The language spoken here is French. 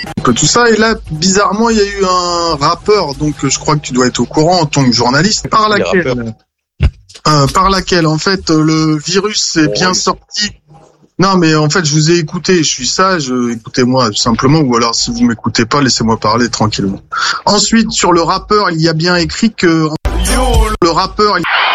tout ça. Et là, bizarrement, il y a eu un rappeur, donc je crois que tu dois être au courant en tant que journaliste, par laquelle, en fait, le virus est bien sorti. Non, mais en fait, je vous ai écouté, je suis sage, écoutez-moi simplement, ou alors si vous m'écoutez pas, laissez-moi parler tranquillement. Ensuite, sur le rappeur, il y a bien écrit que le rappeur...